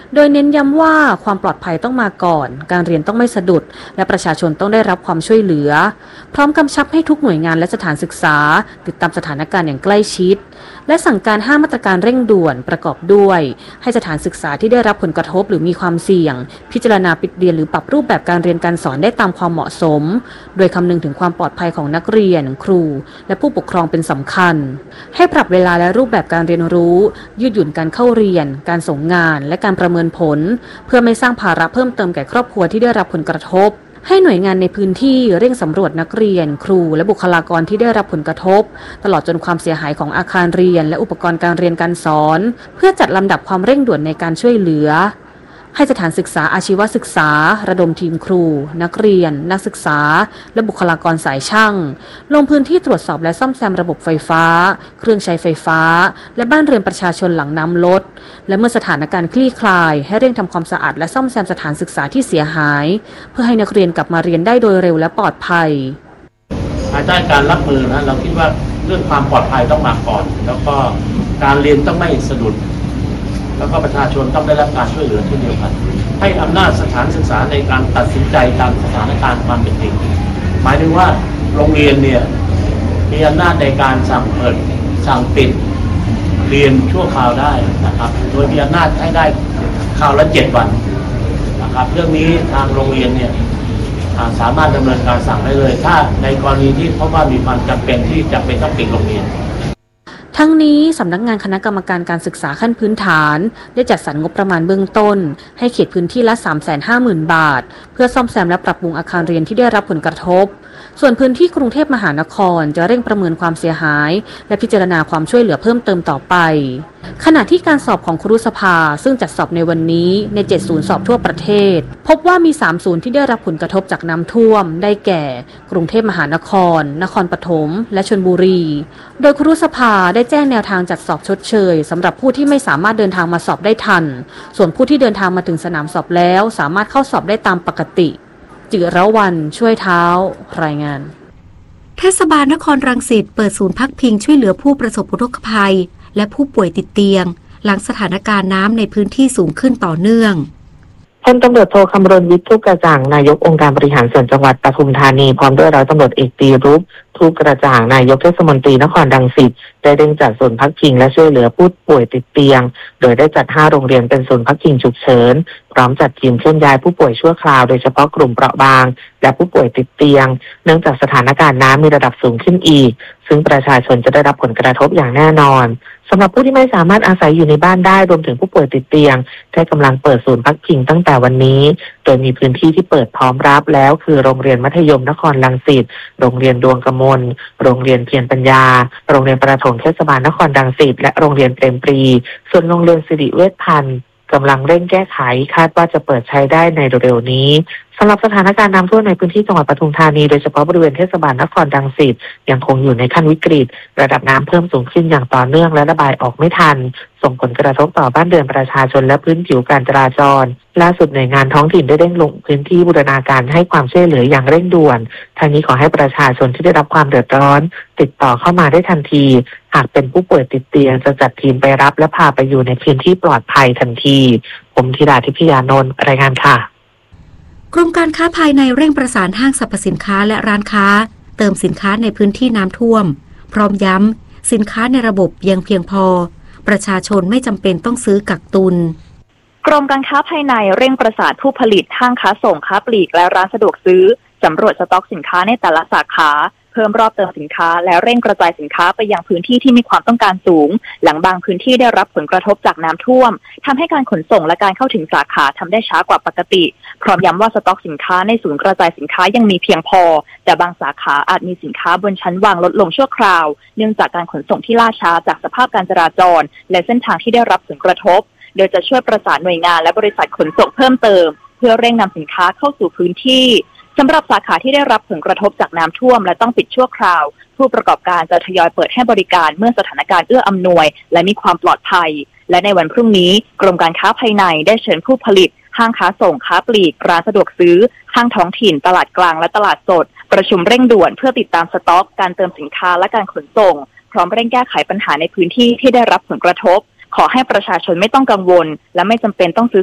โดยเน้นย้ำว่าความปลอดภัยต้องมาก่อนการเรียนต้องไม่สะดุดและประชาชนต้องได้รับความช่วยเหลือพร้อมกำชับให้ทุกหน่วยงานและสถานศึกษาติดตามสถานการณ์อย่างใกล้ชิดและสั่งการ5มาตรการเร่งด่วนประกอบด้วยให้สถานศึกษาที่ได้รับผลกระทบหรือมีความเสี่ยงพิจารณาปิดเรียนหรือปรับรูปแบบการเรียนการสอนได้ตามความเหมาะสมโดยคำนึงถึงความปลอดภัยของนักเรียนครูและผู้ปกครองเป็นสำคัญให้ปรับเวลาและรูปแบบการเรียนรู้ยืดหยุ่นการเข้าเรียนการส่งงานและการประเมินผลเพื่อไม่สร้างภาระเพิ่มเติมแก่ครอบครัวที่ได้รับผลกระทบให้หน่วยงานในพื้นที่เร่งสำรวจนักเรียนครูและบุคลากรที่ได้รับผลกระทบตลอดจนความเสียหายของอาคารเรียนและอุปกรณ์การเรียนการสอนเพื่อจัดลำดับความเร่งด่วนในการช่วยเหลือให้สถานศึกษาอาชีวศึกษาระดมทีมครูนักเรียนนักศึกษาและบุคลากรสายช่างลงพื้นที่ตรวจสอบและซ่อมแซมระบบไฟฟ้าเครื่องใช้ไฟฟ้าและบ้านเรือนประชาชนหลังน้ำลดและเมื่อสถานการณ์คลี่คลายให้เร่งทำความสะอาดและซ่อมแซมสถานศึกษาที่เสียหายเพื่อให้นักเรียนกลับมาเรียนได้โดยเร็วและปลอดภัยภายใต้การรับมือนะเราคิดว่าเรื่องความปลอดภัยต้องมาก่อนแล้วก็การเรียนต้องไม่สะดุดแล้วก็ประชาชนต้องได้รับการช่วยเหลือเช่นเดียวกันให้อำนาจสถานศึกษาในการตัดสินใจตามสถานการณ์ความเป็นจริงหมายถึงว่าโรงเรียนเนี่ยมีอำนาจในการสั่งเปิดสั่งปิดเรียนชั่วคราวได้นะครับโดยมีอำนาจให้ได้คราวละ7 วันนะครับเรื่องนี้ทางโรงเรียนเนี่ยสามารถดำเนินการสั่งได้เลยถ้าในกรณีที่พบว่ามีความจำเป็นที่จะเป็นต้องปิดโรงเรียนทั้งนี้สำนักงานคณะกรรมการการศึกษาขั้นพื้นฐานได้จัดสรรงบประมาณเบื้องต้นให้เขตพื้นที่ละ 350,000 บาทเพื่อซ่อมแซมและปรับปรุงอาคารเรียนที่ได้รับผลกระทบส่วนพื้นที่กรุงเทพมหานครจะเร่งประเมินความเสียหายและพิจารณาความช่วยเหลือเพิ่มเติมต่อไปขณะที่การสอบของครุสภาซึ่งจัดสอบในวันนี้ใน7 ศูนย์สอบทั่วประเทศพบว่ามี3 ศูนย์ที่ได้รับผลกระทบจากน้ำท่วมได้แก่กรุงเทพมหานครนครปฐมและชลบุรีโดยครุสภาได้แจ้งแนวทางจัดสอบชดเชยสำหรับผู้ที่ไม่สามารถเดินทางมาสอบได้ทันส่วนผู้ที่เดินทางมาถึงสนามสอบแล้วสามารถเข้าสอบได้ตามปกติจิรวรรณช่วยเท้ารายงานเทศบาลนครรังสิตเปิดศูนย์พักพิงช่วยเหลือผู้ประสบอุทกภัยและผู้ป่วยติดเตียงหลังสถานการณ์น้ำในพื้นที่สูงขึ้นต่อเนื่องพลตำรวจโทคำรณ วิทย์ ทูปกระจ่างนายกองค์การบริหารส่วนจังหวัดปทุมธานีพร้อมด้วยร้อยตำรวจเอกตีรุปทูปกระจ่างนายกเทศมนตรีนครรังสิตได้เร่งจัดศูนย์พักพิงและช่วยเหลือผู้ป่วยติดเตียงโดยได้จัด5 โรงเรียนเป็นศูนย์พักพิงฉุกเฉินพร้อมจัดทีมเคลื่อนย้ายผู้ป่วยชั่วคราวโดยเฉพาะกลุ่มเปราะบางและผู้ป่วยติดเตียงเนื่องจากสถานการณ์น้ำมีระดับสูงขึ้นอีกซึ่งประชาชนจะได้รับผลกระทบอย่างแน่นอนสำหรับผู้ที่ไม่สามารถอาศัยอยู่ในบ้านได้รวมถึงผู้ป่วยติดเตียงได้กำลังเปิดศูนย์พักพิงตั้งแต่วันนี้โดยมีพื้นที่ที่เปิดพร้อมรับแล้วคือโรงเรียนมัธยมนครรังสิตโรงเรียนดวงกมลโรงเรียนเพียรปัญญาโรงเรียนประถมเทศบาลนครรังสิตและโรงเรียนเปรมปรีส่วนโรงเรียนสิริเวชพันธ์กำลังเร่งแก้ไขคาดว่าจะเปิดใช้ได้ในเร็วๆนี้สำหรับสถานการณ์น้ำท่วมในพื้นที่จังหวัดปทุมธานีโดยเฉพาะบริเวณเทศบาลนครรังสิตยังคงอยู่ในขั้นวิกฤตระดับน้ำเพิ่มสูงขึ้นอย่างต่อเนื่องและระบายออกไม่ทันส่งผลกระทบต่อบ้านเรือนประชาชนและพื้นผิวการจราจรล่าสุดหน่วยงานท้องถิ่นได้เร่งลงพื้นที่บูรณาการให้ความช่วยเหลืออย่างเร่งด่วนทางนี้ขอให้ประชาชนที่ได้รับความเดือดร้อนติดต่อเข้ามาได้ทันทีหากเป็นผู้ป่วยติดเตียงจะจัดทีมไปรับและพาไปอยู่ในพื้นที่ปลอดภัยทันทีผมธิดาทิพยานนท์รายงานค่ะกรมการค้าภายในเร่งประสานห้างสรรพสินค้าและร้านค้าเติมสินค้าในพื้นที่น้ำท่วมพร้อมย้ำสินค้าในระบบยังเพียงพอประชาชนไม่จำเป็นต้องซื้อกักตุนกรมการค้าภายในเร่งประสานผู้ผลิตห้างค้าส่งค้าปลีกและร้านสะดวกซื้อสำรวจสต็อกสินค้าในแต่ละสาขาเพิ่มรอบเติมสินค้าและเร่งกระจายสินค้าไปยังพื้นที่ที่มีความต้องการสูงหลังบางพื้นที่ได้รับผลกระทบจากน้ำท่วมทำให้การขนส่งและการเข้าถึงสาขาทำได้ช้ากว่าปกติพร้อมย้ำว่าสต็อกสินค้าในศูนย์กระจายสินค้ายังมีเพียงพอแต่บางสาขาอาจมีสินค้าบนชั้นวางลดลงชั่วคราวเนื่องจากการขนส่งที่ล่าช้าจากสภาพการจราจรและเส้นทางที่ได้รับผลกระทบโดยจะช่วยประสานหน่วยงานและบริษัทขนส่งเพิ่มเติมเพื่อเร่งนำสินค้าเข้าสู่พื้นที่สำหรับสาขาที่ได้รับผลกระทบจากน้ำท่วมและต้องปิดชั่วคราวผู้ประกอบการจะทยอยเปิดให้บริการเมื่อสถานการณ์เอื้ออำนวยและมีความปลอดภัยและในวันพรุ่งนี้กรมการค้าภายในได้เชิญผู้ผลิตห้างค้าส่งค้าปลีกร้านสะดวกซื้อห้างท้องถิ่นตลาดกลางและตลาดสดประชุมเร่งด่วนเพื่อติดตามสต็อกการเติมสินค้าและการขนส่งพร้อมเร่งแก้ไขปัญหาในพื้นที่ที่ได้รับผลกระทบขอให้ประชาชนไม่ต้องกังวลและไม่จำเป็นต้องซื้อ